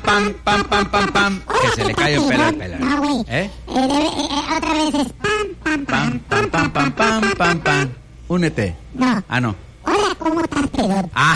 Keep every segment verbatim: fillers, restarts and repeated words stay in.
pam, pam, pam, pam, pam. Que se le cae un pelo al pelo. No, güey. ¿Eh? Eh, debe- eh, eh, otra vez es pam, pam, Pam, pam, pam, pam, pam, pam, pam. Únete. No. Ah, no. Hola, ¿cómo estás, pedón? Ah.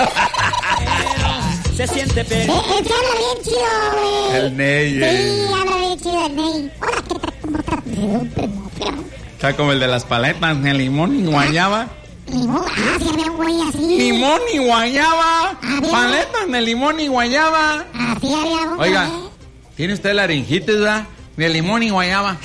Se siente Eh, feliz. eh, que habla bien chido, güey. El Ney. Sí, eh. habla bien chido el Ney. Hola, ¿qué tal? ¿Cómo estás, pedón? Pedón. Está como el de las paletas de limón y guayaba. Limón. Ah, sí, había un güey así. Limón y guayaba. Había- Paletas de limón y guayaba. Así había un Oiga, güey. ¿tiene usted laringitis, verdad? De limón y guayaba.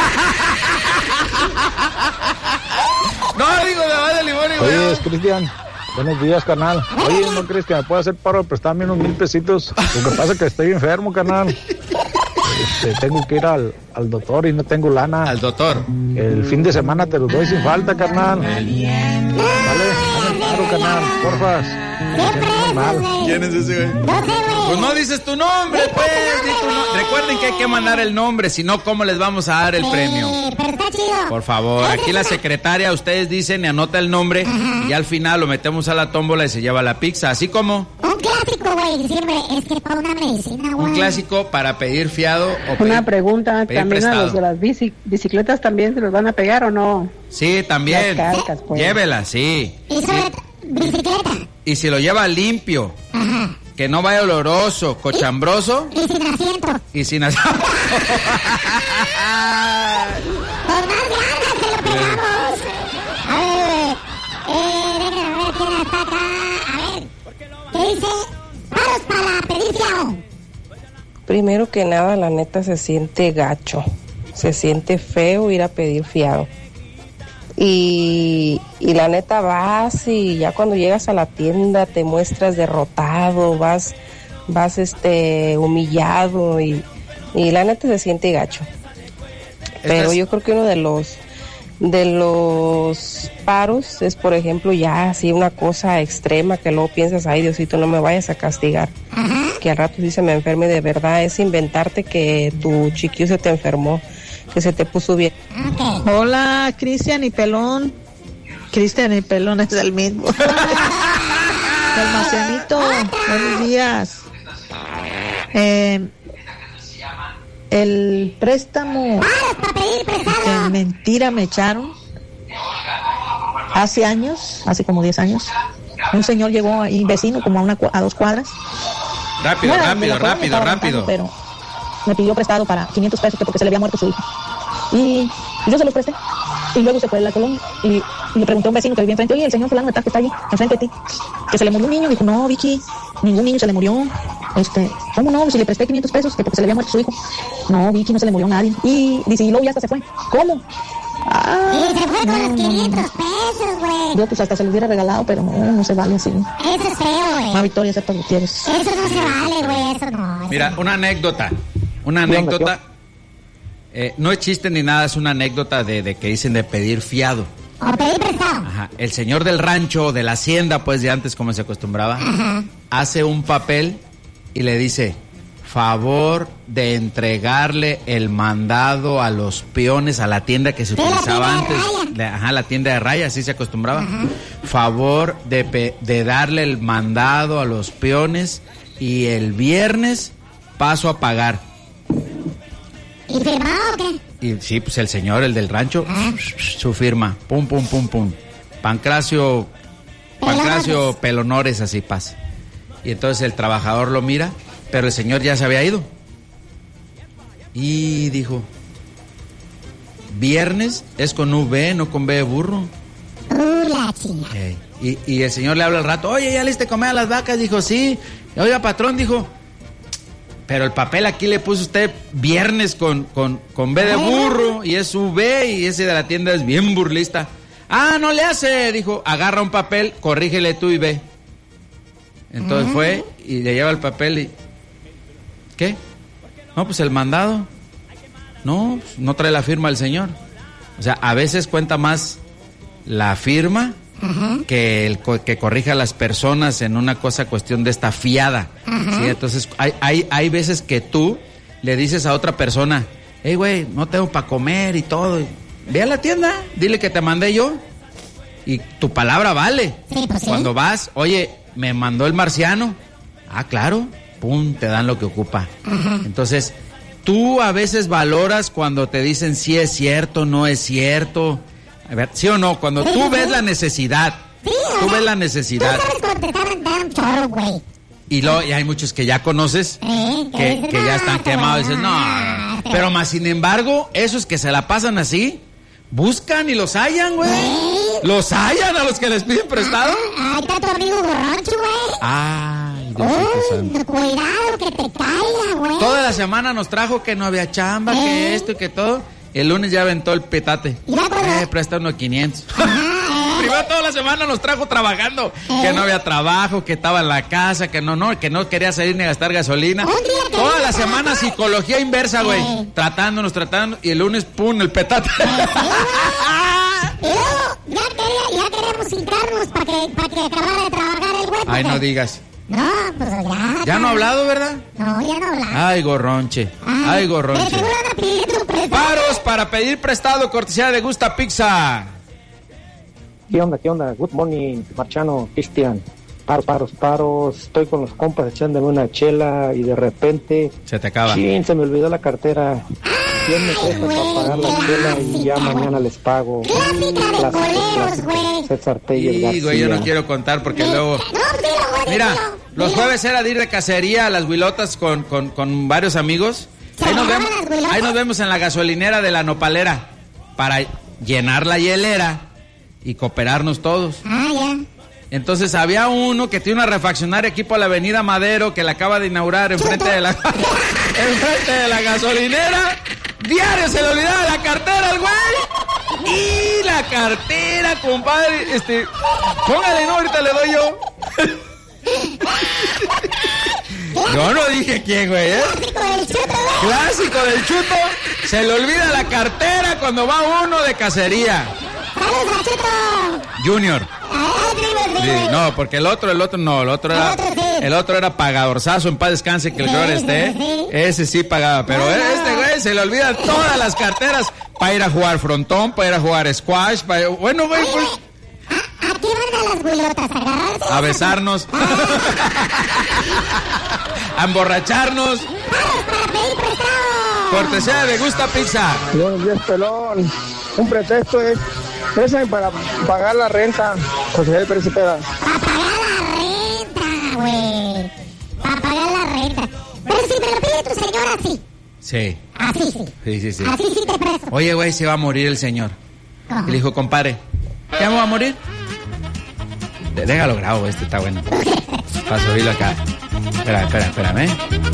No, digo, de va de limón y Oye, guayaba. es Cristian. Buenos días, carnal. Oye, ¿no crees que me puede hacer paro de prestarme unos mil pesitos? Lo que pasa es que estoy enfermo, carnal. Este, tengo que ir al, al doctor y no tengo lana. Al doctor. El fin de semana te los doy sin falta, carnal. Vale, hazme paro, carnal, porfas. Siempre Muy eso, mal. güey. ¿Quién es ese güey? No sé, güey. Pues no dices tu nombre, pues. Di tu no- Recuerden que hay que mandar el nombre, si no, ¿cómo les vamos a dar el Sí, premio? pero está chido. Por favor, Ese aquí es la una- secretaria, ustedes dicen y anota el nombre y al final lo metemos a la tómbola y se lleva la pizza, así como Un clásico, güey. Siempre es que para una medicina, güey. un clásico para pedir fiado o pedir... Una pregunta, pedir ¿también prestado. a los de las bici- bicicletas también se los van a pegar o no? Sí, también. Las calcas, pues. Llévela, sí. Y sobre bicicleta. Y si lo lleva limpio, Ajá. que no vaya oloroso, cochambroso Y sin asiento. y sin asiento. Con más ganas que lo pegamos. A ver, eh, déjame ver quién está acá. A ver. ¿Qué dice? Paros para pedir fiado. Primero que nada, la neta se siente gacho, se siente feo ir a pedir fiado. Y, y la neta vas y ya cuando llegas a la tienda te muestras derrotado, vas, vas este humillado y, y la neta se siente gacho. Pero yo creo que uno de los de los paros es, por ejemplo, ya así una cosa extrema que luego piensas, ay Diosito, no me vayas a castigar, que al rato sí se me enferme de verdad, es inventarte que tu chiquillo se te enfermó, que se te puso bien. Ok. Hola, Cristian y Pelón. Cristian y Pelón es el mismo. El Marcianito, buenos días. Eh, el préstamo Paros para pedir de prestado. mentira me echaron hace años, hace como diez años. Un señor llegó ahí, vecino, como a, una, cua- a dos cuadras. Rápido, No era de rápido, la colonia, rápido, estaba rápido. rentando, Pero me pidió prestado para quinientos pesos que porque se le había muerto su hijo. Y yo se los presté. Y luego se fue de la colonia. Y, y le pregunté a un vecino que vivía enfrente, oye, el señor fulano de tal que está allí, enfrente de ti, que se le murió un niño. Dijo, no, Vicky, ningún niño se le murió. Este, ¿cómo no? Si le presté quinientos pesos que porque se le había muerto su hijo. No, Vicky, no se le murió a nadie. Y dice, y luego ya hasta se fue. ¿Cómo? Ah, Y se fue con no, los no, no. quinientos pesos, güey. Yo pues hasta se lo hubiera regalado, pero no, no se vale así. Eso es feo, Más güey. Victoria, Serpa Gutiérrez. Eso no se vale, güey. Eso no. eso Mira, no. una anécdota. Una anécdota. Eh, no es chiste ni nada, es una anécdota de, de que dicen de pedir fiado. O pedir prestado. Ajá. El señor del rancho, de la hacienda, pues de antes como se acostumbraba, Ajá. hace un papel y le dice, favor de entregarle el mandado a los peones a la tienda que se Sí, la utilizaba tienda de antes. raya. La- ajá, la tienda de raya, así se acostumbraba. Favor de, pe- de darle el mandado a los peones y el viernes paso a pagar. ¿Y firmado o qué? Y sí, pues el señor, el del rancho, su firma, pum, pum, pum, pum. Pancracio, Pancracio Pelonores, así pasa. Y entonces el trabajador lo mira, pero el señor ya se había ido. Y dijo, viernes es con V, no con B de burro. Uh, la chinga. Ey, Y, y el señor le habla al rato, oye, ¿ya le diste comer a las vacas? Dijo, sí. Oiga, patrón, dijo, pero el papel aquí le puso usted viernes con, con, con B de burro y es V y ese de la tienda es bien burlista. Ah, no le hace, dijo, agarra un papel, corrígele tú y ve. Entonces fue y le lleva el papel y... ¿Qué? No, pues el mandado. No, pues no trae la firma del señor. O sea, a veces cuenta más la firma que el co- que corrija a las personas en una cosa cuestión de esta fiada. ¿Sí? Entonces hay, hay, hay veces que tú le dices a otra persona, hey güey, no tengo para comer y todo. Ve a la tienda, dile que te mandé yo. Y tu palabra vale. Sí, pues sí. Cuando vas, oye, me mandó el marciano. Ah, claro. pum, te dan lo que ocupa. Entonces, tú a veces valoras cuando te dicen si es cierto, no es cierto. A ver, ¿sí o no? Cuando tú ves la necesidad, Sí, tú ves la necesidad. Tú sabes cuando te estaban dando chorro, güey. Y, lo, y hay muchos que ya conoces, Eh, que, dices, que ya están no, quemados. Dices, no, no, no, pero más sin embargo, esos que se la pasan así, buscan y los hallan, güey. Los hallan a los que les piden prestado. Ahí está tu amigo borracho, güey. Ay, Diosito santo. Uy, cuidado que te caiga, güey. Toda la semana nos trajo que no había chamba, que Eh. esto y que todo. El lunes ya aventó el petate. Y ya cuando- Eh, presta unos quinientos. Primero toda la semana nos trajo trabajando. Que no había trabajo, que estaba en la casa, que no, no, que no quería salir ni a gastar gasolina. Un día que Toda iba la a semana trabajar. psicología inversa, güey. Eh. Tratándonos, tratando. Y el lunes, pum, el petate. Y luego, ya, quería, ya queríamos hincarnos para que, para que acabara de trabajar el güey. Ay, no porque- digas. No, pues ya. Ya no ha hablado, ¿verdad? No, ya no habla. Ay, gorronche. Ay, De gorronche. seguro van a pedir tu prestado. Paros para pedir prestado, cortesía de Gusta Pizza. ¿Qué onda, qué onda? Good morning, Marchano, Cristian. Paros, paros, paros. Estoy con los compas echándome una chela y de repente... Se te acaba. Chin, se me olvidó la cartera. ¿Quién me presta güey, para pagar la chela y ya clásica, mañana les pago? Clásica de coleros, güey. César Telles Sí, García. güey, yo no quiero contar porque luego... No, dilo, güey, Mira, dilo, los dilo. jueves era de ir de cacería a las huilotas con, con, con varios amigos. ¿Se Ahí nos, agarraban vemos, las huilotas? ahí nos vemos en la gasolinera de la Nopalera para llenar la hielera y cooperarnos todos. Ah, ya. Entonces había uno que tiene una refaccionaria aquí por la avenida Madero que la acaba de inaugurar enfrente de la enfrente de la gasolinera. Diario se le olvidaba la cartera al güey. Y la cartera, compadre, este, póngale, no, ahorita le doy yo. Yo no dije quién, güey, ¿eh? Clásico del chuto, güey. Clásico del chuto, se le olvida la cartera cuando va uno de cacería. ¡Saludos al chuto! Junior. Ah, dime, Sí, dime. no, porque el otro, el otro no, el otro era, El otro sí. el otro era pagadorzazo, en paz descanse, que el que ahora Sí, esté, sí, sí. ese sí pagaba, pero No, no. este güey se le olvida todas las carteras para ir a jugar frontón, para ir a jugar squash, para ir- bueno, güey, pues, ¿A, ¿A qué van a las huilotas? ¿A agarrarse? a besarnos, a emborracharnos, Para pedir prestado. cortesía de Gusta Pizza. Buenos días, pelón. Un pretexto es... Préstame para pagar la renta. José Pérez Cepeda. Para pagar la renta, güey. Para pagar la renta. Pero si me lo pide tu señora, sí. Sí, Así sí. sí, sí, sí. Así sí te presto. Oye, güey, se va a morir el señor. Ajá. Y le dijo, compadre, ¿ya me va a morir? De- Déjalo grabo, este está bueno. Para subirlo acá. Espera, espera, espérame.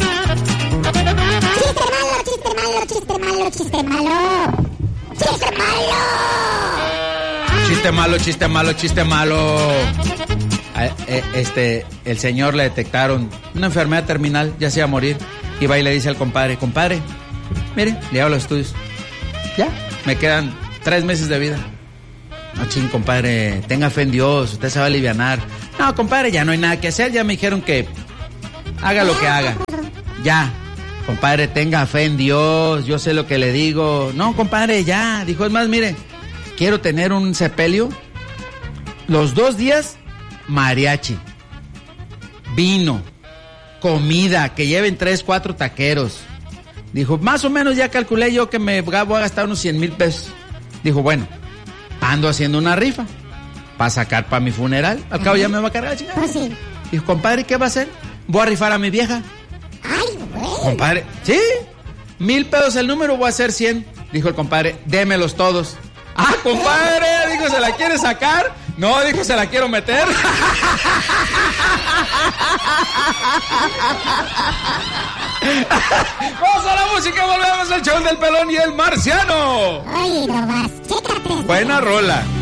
Chiste malo, chiste malo, chiste malo, chiste malo. ¡Chiste malo! Chiste malo, chiste malo, chiste malo. A- eh, Este, el señor le detectaron una enfermedad terminal, ya se iba a morir. Y va y le dice al compadre, compadre, mire, le hago los estudios. Ya, me quedan tres meses de vida. No, ching, compadre, tenga fe en Dios, usted se va a alivianar. No, compadre, ya no hay nada que hacer, ya me dijeron que haga lo que haga. Ya, compadre, tenga fe en Dios, yo sé lo que le digo. No, compadre, ya, dijo, es más, mire, quiero tener un sepelio. Los dos días, mariachi, vino, comida, que lleven tres, cuatro taqueros. Dijo, más o menos ya calculé yo que me voy a gastar unos cien mil pesos. Dijo, bueno, ando haciendo una rifa para sacar para mi funeral. Al cabo ya me va a cargar la chingada. Pues sí. Dijo, compadre, ¿qué va a hacer? Voy a rifar a mi vieja. Ay, güey. Compadre, ¿sí? Mil pesos el número, voy a hacer cien. Dijo el compadre, démelos todos. Ah, compadre, dijo, ¿se la quiere sacar? No, dijo, se la quiero meter. Vamos a la música, volvemos al show del pelón y el marciano. Oye, nomás, chécate. Buena rola.